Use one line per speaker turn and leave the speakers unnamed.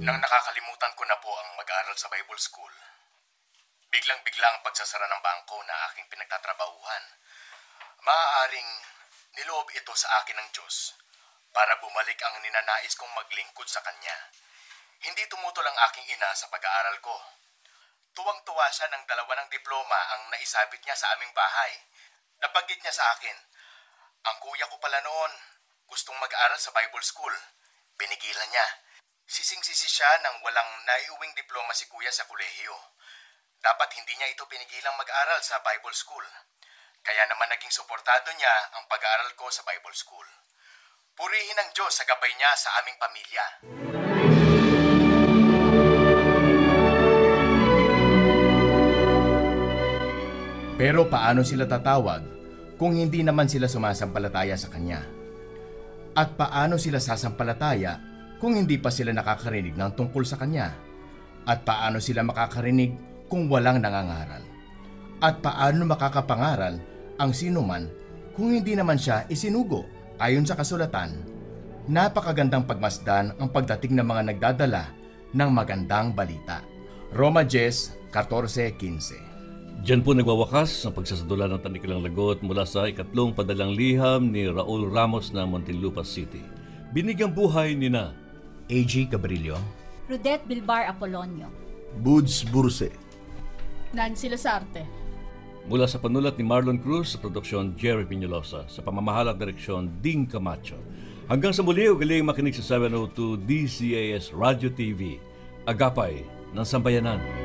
Nang nakakalimutan ko na po ang mag-aral sa Bible School, biglang-biglang ang pagsasara ng bangko na aking pinagtatrabahuhan. Maaaring niloob ito sa akin ng Diyos para bumalik ang ninanais kong maglingkod sa Kanya. Hindi tumutol ang aking ina sa pag-aaral ko. Tuwang-tuwa siya ng 2 diploma ang naisabit niya sa aming bahay. Nabanggit niya sa akin, ang kuya ko pala noon gustong mag-aral sa Bible School. Pinigilan niya. Sising-sisi siya nang walang naiuwing diploma si kuya sa kolehiyo. Dapat hindi niya ito pinigilang mag-aral sa Bible School. Kaya naman naging suportado niya ang pag-aaral ko sa Bible School. Purihin ang Diyos sa gabay niya sa aming pamilya. Pero paano sila tatawag kung hindi naman sila sumasampalataya sa Kanya? At paano sila sasampalataya kung hindi pa sila nakakarinig ng tungkol sa Kanya? At paano sila makakarinig kung walang nangangaral? At paano makakapangaral ang sinuman kung hindi naman siya isinugo? Ayon sa kasulatan, napakagandang pagmasdan ang pagdating ng mga nagdadala ng magandang balita. Roma 10:14-15.
Diyan po nagwawakas ang pagsasadula ng Tanikilang Lagot mula sa ikatlong padalang liham ni Raul Ramos ng Muntinlupa City. Binigyang buhay ni na
A.G. Cabrillo,
Rudette Bilbar Apolonio,
Buds Burse,
Nancy Lasarte.
mula sa panulat ni Marlon Cruz sa produksyon Jerry Piñolosa sa pamamahala at direksyon Ding Camacho. Hanggang sa muli, ugaling makinig sa 702 DCAS Radio TV, Agapay ng Sambayanan.